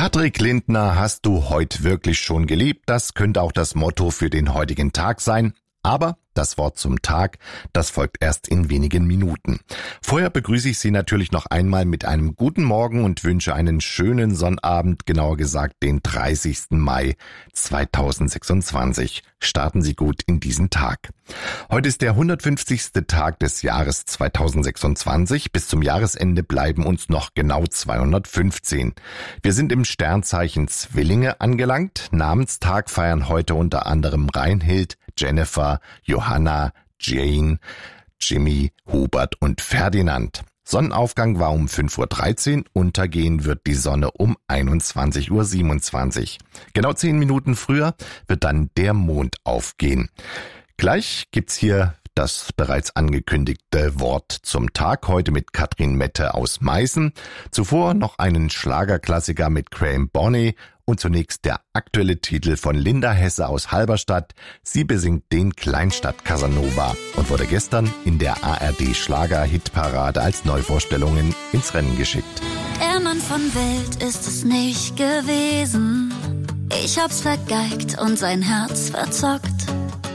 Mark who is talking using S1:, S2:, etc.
S1: Patrick Lindner, hast du heute wirklich schon geliebt? Das könnte auch das Motto für den heutigen Tag sein. Aber das Wort zum Tag, das folgt erst in wenigen Minuten. Vorher begrüße ich Sie natürlich noch einmal mit einem guten Morgen und wünsche einen schönen Sonnabend, genauer gesagt den 30. Mai 2026. Starten Sie gut in diesen Tag. Heute ist der 150. Tag des Jahres 2026. Bis zum Jahresende bleiben uns noch genau 215. Wir sind im Sternzeichen Zwillinge angelangt. Namenstag feiern heute unter anderem Reinhild, Jennifer, Johanna, Jane, Jimmy, Hubert und Ferdinand. Sonnenaufgang war um 5:13 Uhr, untergehen wird die Sonne um 21:27 Uhr. Genau 10 Minuten früher wird dann der Mond aufgehen. Gleich gibt's hier das bereits angekündigte Wort zum Tag, heute mit Katrin Mette aus Meißen. Zuvor noch einen Schlagerklassiker mit Graham Bonney und zunächst der aktuelle Titel von Linda Hesse aus Halberstadt. Sie besingt den Kleinstadt Casanova und wurde gestern in der ARD Schlager-Hitparade als Neuvorstellungen ins Rennen geschickt.
S2: Der Mann von Welt ist es nicht gewesen. Ich hab's vergeigt und sein Herz verzockt.